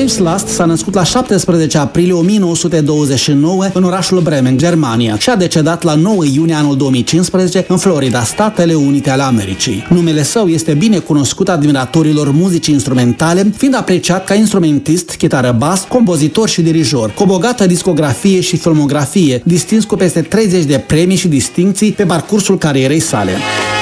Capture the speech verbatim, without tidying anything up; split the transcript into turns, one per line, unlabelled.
James Last s-a născut la șaptesprezece aprilie o mie nouă sute douăzeci și nouă în orașul Bremen, Germania, și a decedat la nouă iunie anul două mii cincisprezece în Florida, Statele Unite ale Americii. Numele său este bine cunoscut admiratorilor muzicii instrumentale, fiind apreciat ca instrumentist, chitară bas, compozitor și dirijor, cu o bogată discografie și filmografie, distins cu peste treizeci de premii și distincții pe parcursul carierei sale.